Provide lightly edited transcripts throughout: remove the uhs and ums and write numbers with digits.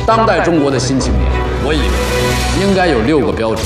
当代中国的新青年，我以为应该有6个标准：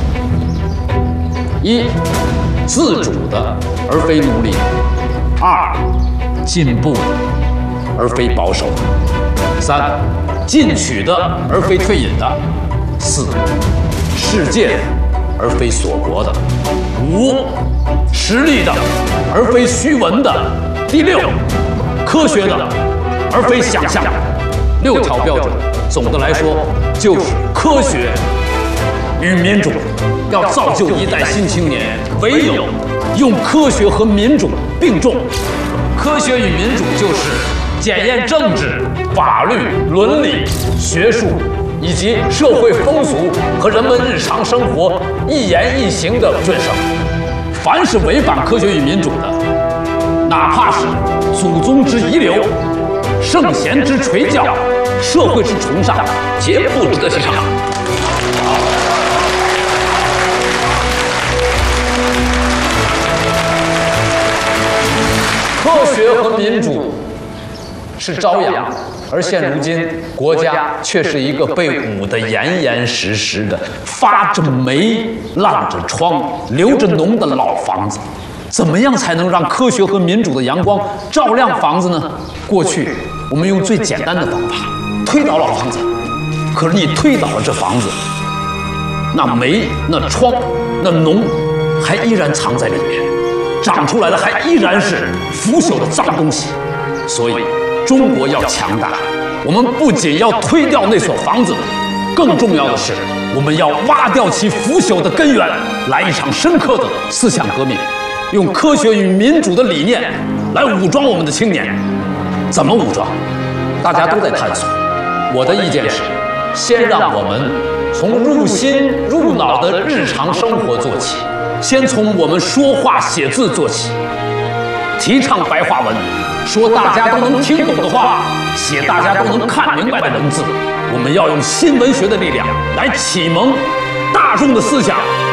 一、自主的而非奴隶；二、进步的而非保守的；三、进取的而非退隐的；四、世界的而非锁国的；五、实力的而非虚文的；第六，科学的而非想象的。6条标准，总的来说就是科学与民主。要造就一代新青年，唯有用科学和民主并重。科学与民主就是检验政治、法律、伦理、学术以及社会风俗和人们日常生活一言一行的准绳。凡是违反科学与民主的，哪怕是祖宗之遗留、圣贤之垂教、社会之崇尚，皆不值得欣赏。科学和民主是朝阳，而现如今国家却是一个被捂得严严实实的、发着霉、烂着疮、流着脓的老房子。怎么样才能让科学和民主的阳光照亮房子呢？过去我们用最简单的方法推倒老房子，可是你推倒了这房子，那霉、那疮、那脓还依然藏在里面，长出来的还依然是腐朽的脏东西。所以中国要强大，我们不仅要推掉那所房子，更重要的是我们要挖掉其腐朽的根源，来一场深刻的思想革命，用科学与民主的理念来武装我们的青年。怎么武装？大家都在探索。我的意见是，先让我们从入心入脑的日常生活做起，先从我们说话写字做起，提倡白话文，说大家都能听懂的话，写大家都能看明白的文字。我们要用新文学的力量来启蒙大众的思想，